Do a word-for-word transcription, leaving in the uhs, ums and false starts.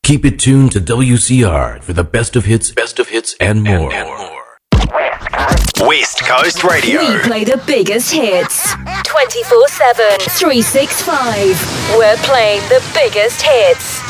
Keep it tuned to W C R for the best of hits, best of hits, and more. And, and more. West Coast Radio. We play the biggest hits. twenty-four seven, three sixty-five. We're playing the biggest hits.